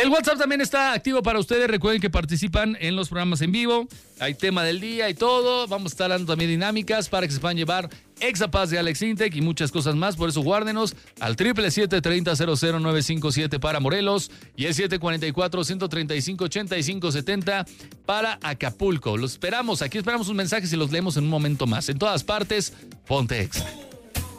El WhatsApp también está activo para ustedes. Recuerden que participan en los programas en vivo. Hay tema del día y todo. Vamos a estar dando también dinámicas para que se puedan llevar Exapaz de Alex Intec y muchas cosas más. Por eso guárdenos al 777-30-00957 para Morelos y el 744-135-8570 para Acapulco. Los esperamos. Aquí esperamos sus mensajes y los leemos en un momento más. En todas partes, ponte Exa.